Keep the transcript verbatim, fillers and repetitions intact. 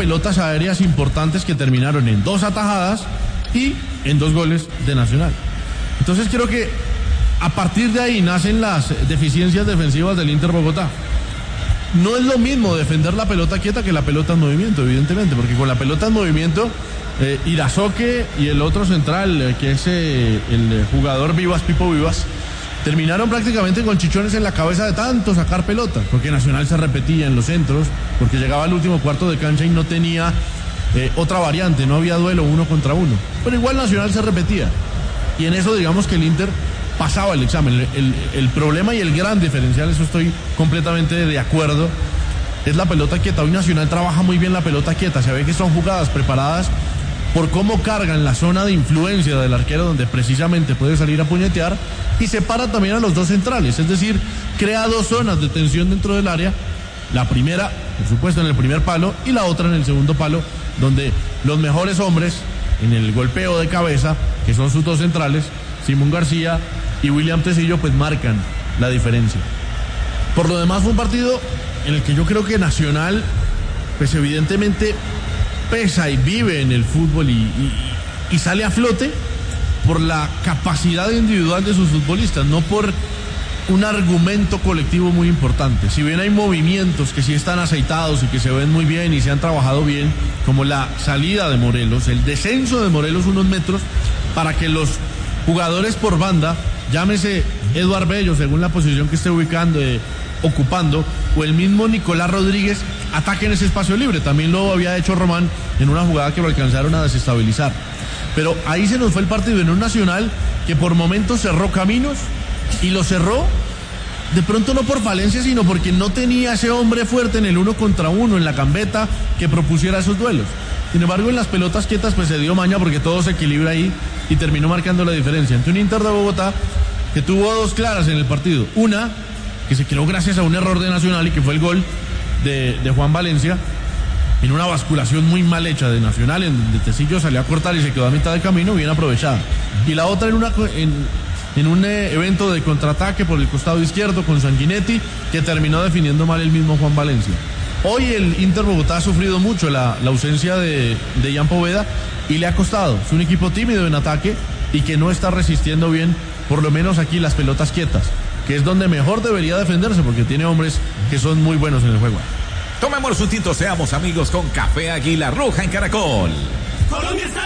pelotas aéreas importantes que terminaron en dos atajadas y en dos goles de Nacional. Entonces creo que a partir de ahí nacen las deficiencias defensivas del Inter Bogotá. No es lo mismo defender la pelota quieta que la pelota en movimiento, evidentemente, porque con la pelota en movimiento, eh, Irazoque y el otro central, eh, que es eh, el jugador Vivas, Pipo Vivas, terminaron prácticamente con chichones en la cabeza de tanto sacar pelota, porque Nacional se repetía en los centros, porque llegaba al último cuarto de cancha y no tenía eh, otra variante, no había duelo uno contra uno. Pero igual Nacional se repetía. Y en eso digamos que el Inter pasaba el examen. El, el, el problema y el gran diferencial, eso estoy completamente de acuerdo, es la pelota quieta. Hoy Nacional trabaja muy bien la pelota quieta, se ve que son jugadas preparadas por cómo cargan la zona de influencia del arquero, donde precisamente puede salir a puñetear, y separa también a los dos centrales, es decir, crea dos zonas de tensión dentro del área, la primera, por supuesto, en el primer palo, y la otra en el segundo palo, donde los mejores hombres en el golpeo de cabeza, que son sus dos centrales, Simón García y William Tecillo, pues marcan la diferencia. Por lo demás fue un partido en el que yo creo que Nacional, pues evidentemente pesa y vive en el fútbol y, y, y sale a flote por la capacidad individual de sus futbolistas, no por un argumento colectivo muy importante. Si bien hay movimientos que sí están aceitados y que se ven muy bien y se han trabajado bien, como la salida de Morelos, el descenso de Morelos unos metros para que los jugadores por banda, llámese Eduard Bello según la posición que esté ubicando, eh, ocupando, o el mismo Nicolás Rodríguez, ataquen ese espacio libre. También lo había hecho Román en una jugada que lo alcanzaron a desestabilizar. Pero ahí se nos fue el partido en un Nacional que por momentos cerró caminos, y lo cerró de pronto no por falencia, sino porque no tenía ese hombre fuerte en el uno contra uno, en la gambeta, que propusiera esos duelos. Sin embargo, en las pelotas quietas pues se dio maña, porque todo se equilibra ahí y terminó marcando la diferencia ante un Inter de Bogotá que tuvo dos claras en el partido. Una que se creó gracias a un error de Nacional y que fue el gol de, de Juan Valencia, en una basculación muy mal hecha de Nacional, en donde Tecillo salió a cortar y se quedó a mitad de camino, bien aprovechada. Y la otra en una en, en un eh, evento de contraataque por el costado izquierdo con Sanguinetti, que terminó definiendo mal el mismo Juan Valencia. Hoy el Inter Bogotá ha sufrido mucho la, la ausencia de, de Ian Poveda, y le ha costado. Es un equipo tímido en ataque y que no está resistiendo bien, por lo menos aquí, las pelotas quietas, que es donde mejor debería defenderse, porque tiene hombres que son muy buenos en el juego. Tomemos un tinto, seamos amigos con Café Águila Roja en Caracol. Colombia está